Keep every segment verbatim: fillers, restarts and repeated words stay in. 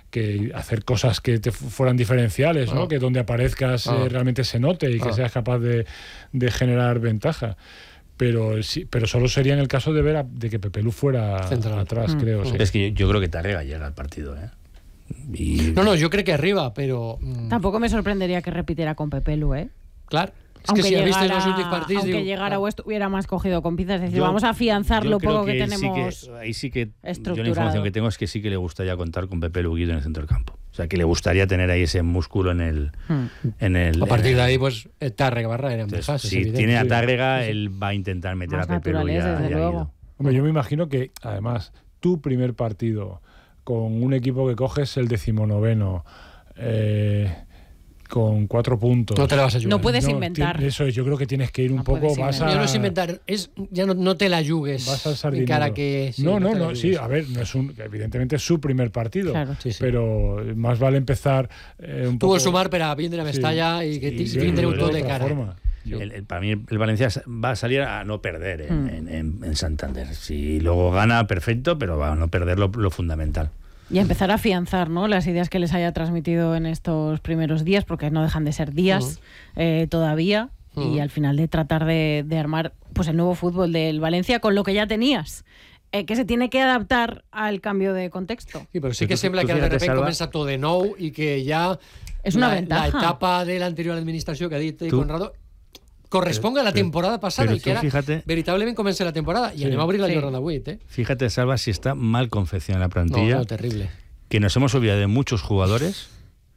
que hacer cosas que te fueran diferenciales, ¿no? Ah. Que donde aparezcas ah. eh, realmente se note y que ah. seas capaz de, de generar ventaja. Pero sí, pero solo sería en el caso de ver a, de que Pepe Lu fuera Central. atrás, mm. creo. Sí. Es que yo, yo creo que Tárrega llega al partido, ¿eh? Y... No, no, yo creo que arriba, pero... Mm... Tampoco me sorprendería que repitiera con Pepe Lu, ¿eh? Claro. Es aunque que si llegara, visto los últimos partidos... Aunque digo, llegara claro. o estuviera más cogido con pinzas, es decir, yo, vamos a afianzar lo poco que, que tenemos sí que, ahí sí que estructurado. Yo la información que tengo es que sí que le gustaría contar con Pepe Lu Guido en el centro del campo. O sea, que le gustaría tener ahí ese músculo en el... Hmm. En el a partir en de el, ahí, pues, Tárrega Barra era entonces, fases, si tiene a Tárrega, sí, él va a intentar meter más a Pepe Lu y a, desde y a luego. Hombre, yo me imagino que, además, tu primer partido con un equipo que coges el decimonoveno... Eh, con cuatro puntos. No te la vas a jugar. No puedes no, inventar. Eso es, yo creo que tienes que ir un no poco vas a... Yo no es inventar, es, ya no, no te la jugues. Vas a sardinero. Cara que, sí, no, no, no, no sí, a ver, no es un, evidentemente es su primer partido, claro. sí, sí. pero más vale empezar eh, un poco... poco... Tuvo sumar, pero bien de la Mestalla sí, y que sí, tindre un tot de otra cara. Forma. El, el, para mí el Valencia va a salir a no perder en, hmm. en, en, en Santander. Si luego gana, perfecto, pero va a no perder lo, lo fundamental. Y empezar a afianzar, ¿no?, las ideas que les haya transmitido en estos primeros días, porque no dejan de ser días uh-huh. eh, todavía, uh-huh. y al final de tratar de, de armar pues el nuevo fútbol del Valencia con lo que ya tenías, eh, que se tiene que adaptar al cambio de contexto. Sí, pero sí que sembla que de repente Salva... comença tot de nou i que ja és una la, ventaja. la etapa de l'anterior administració que ha dit tu... Conrado corresponga a la temporada pasada y que era fíjate, veritablement comença la temporada y sí, anem a abrir la sí. jornada vuit, ¿eh? Fíjate, Salva, si está mal confeccionada la plantilla. No, no, terrible. Que nos hemos olvidado de muchos jugadores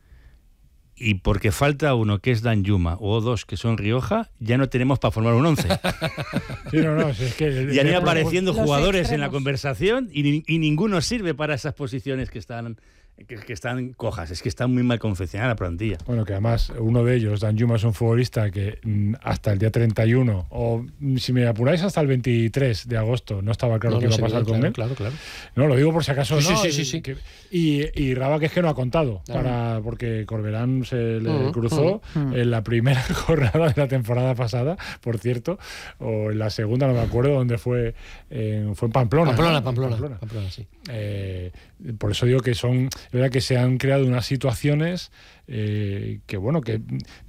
y porque falta uno que es Dan Yuma o dos que son Rioja, ya no tenemos para formar un once. Sí, no, no, si es que ya han ido apareciendo jugadores extremos en la conversación y, y ninguno sirve para esas posiciones que están... Que, que están cojas, es que está muy mal confeccionada la plantilla. Bueno, que además uno de ellos, Dan Yuma, es un futbolista que mmm, hasta el día treinta y uno, o si me apuráis hasta el veintitrés de agosto, no estaba claro no, qué no iba a pasar con claro, él. Claro, claro. No, lo digo por si acaso sí, no. Sí, sí, sí, sí. Que, y, y Raba, que es que no ha contado, claro. para porque Corberán se le uh-huh, cruzó uh-huh. en la primera jornada de la temporada pasada, por cierto, o en la segunda, no me acuerdo dónde fue, eh, fue en Pamplona. Pamplona, ¿no? Pamplona, Pamplona. Pamplona, sí. Eh, por eso digo que son, es verdad que se han creado unas situaciones eh, que bueno, que,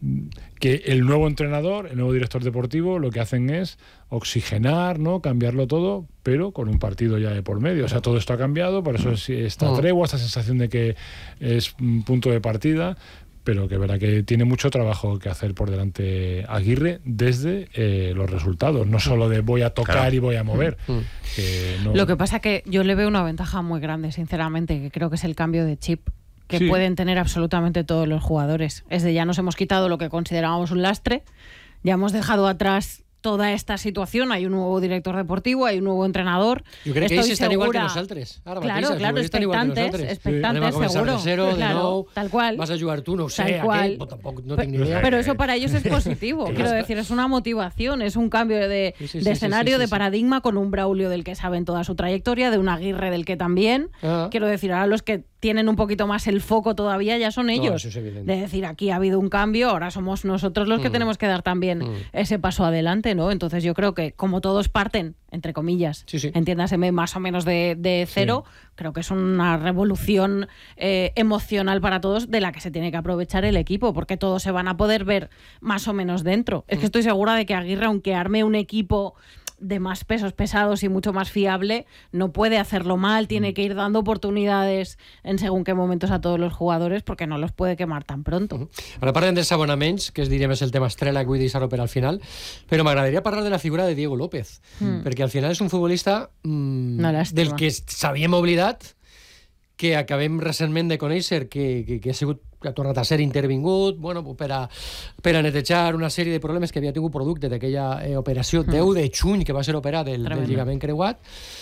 que el nuevo entrenador, el nuevo director deportivo, lo que hacen es oxigenar, ¿no?, cambiarlo todo, pero con un partido ya de por medio. O sea, todo esto ha cambiado, por eso es esta tregua, esta sensación de que es un punto de partida, pero que verá que tiene mucho trabajo que hacer por delante Aguirre desde eh, los resultados, no solo de voy a tocar claro. y voy a mover. Que no... Lo que pasa que yo le veo una ventaja muy grande, sinceramente, que creo que es el cambio de chip que sí. pueden tener absolutamente todos los jugadores. Es de ya nos hemos quitado lo que considerábamos un lastre, ya hemos dejado atrás toda esta situación, hay un nuevo director deportivo, hay un nuevo entrenador. Yo creo que ells estan igual que nosaltres. Ara, claro, mateix, claro, expectantes, expectantes, sí. seguro. Cero, claro, nou, tal cual. Vas a jugar tú, no sé, tal cual. Aquel, tampoco, no tengo ni idea. Pero eso para ellos es positivo, quiero decir, es una motivación, es un cambio de, sí, sí, de sí, escenario, sí, sí, de paradigma, sí. con un Braulio del que saben toda su trayectoria, de un Aguirre del que también. Ah. Quiero decir, ahora los que tienen un poquito más el foco todavía ya son ellos. No, eso es de decir, aquí ha habido un cambio, ahora somos nosotros los que mm. tenemos que dar también mm. ese paso adelante, ¿no? Entonces yo creo que como todos parten, entre comillas, sí, sí. entiéndaseme, más o menos de, de cero, sí. creo que es una revolución eh, emocional para todos de la que se tiene que aprovechar el equipo, porque todos se van a poder ver más o menos dentro. Mm. Es que estoy segura de que Aguirre, aunque arme un equipo de más pesos pesados y mucho más fiable, no puede hacerlo mal, tiene que ir dando oportunidades en según qué momentos a todos los jugadores, porque no los puede quemar tan pronto. Uh-huh. Ara parlem dels abonaments, que es diríem és el tema estrella que vull deixar-ho per al final, però m'agradaria parlar de la figura de Diego López, mm. perquè al final és un futbolista mm, no, del que s'havíem oblidat, que acabem recentment de conèixer, que, que, que ha sigut que ha tornat a ser intervingut, bueno, per a, per a netejar una sèrie de problemes que havia tingut producte d'aquella eh, operació mm. deu de juny que va ser operat del, del lligament creuat,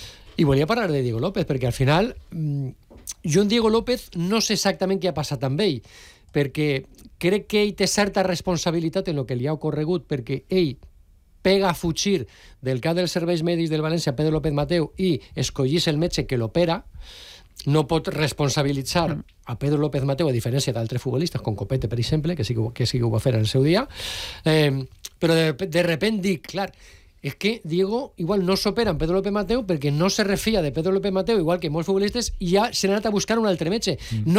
i volia parlar de Diego López, perquè al final mm, jo en Diego López no sé exactament què ha passat amb ell, perquè crec que ell té certa responsabilitat en el que li ha ocorregut, perquè ell pega a fugir del cap dels serveis mèdics del València, Pedro López Mateu, i escollís el metge que l'opera. No pot responsabilitzar a Pedro López Mateu, a diferència d'altres futbolistes, com Copete, per exemple, que sí que, que sí que ho va fer en el seu dia, eh, però de, de repente dic, clar, és que Diego igual no s'opera amb Pedro López Mateu perquè no se refia de Pedro López Mateu, igual que molts futbolistes, i ja s'han anat a buscar un altre metge. Mm. No